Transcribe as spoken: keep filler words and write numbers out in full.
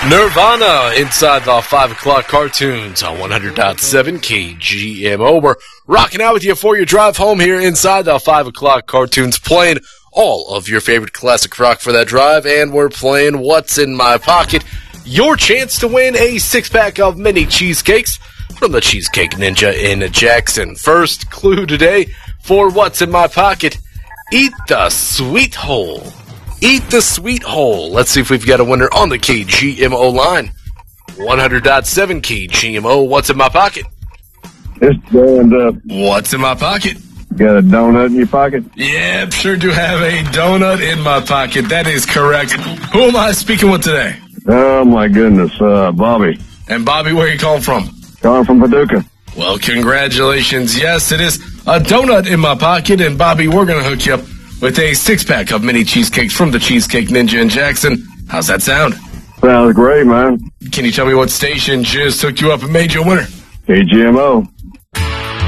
Nirvana inside the five o'clock cartoons on one hundred point seven K G M O. We're rocking out with you for your drive home here inside the five o'clock cartoons, playing all of your favorite classic rock for that drive, and we're playing What's in My Pocket, your chance to win a six-pack of mini cheesecakes from the Cheesecake Ninja in Jackson. First clue today for What's in My Pocket: eat the sweet hole. Eat the sweet hole. Let's see if we've got a winner on the K G M O line. one hundred point seven K G M O, what's in my pocket? It's going up. What's in my pocket? Got a donut in your pocket? Yep, sure do have a donut in my pocket. That is correct. Who am I speaking with today? Oh, my goodness. Uh, Bobby. And Bobby, where are you calling from? Calling from Paducah. Well, congratulations. Yes, it is a donut in my pocket. And Bobby, we're going to hook you up with a six-pack of mini cheesecakes from the Cheesecake Ninja in Jackson. How's that sound? Sounds great, man. Can you tell me what station just hooked you up and made you a winner? K G M O.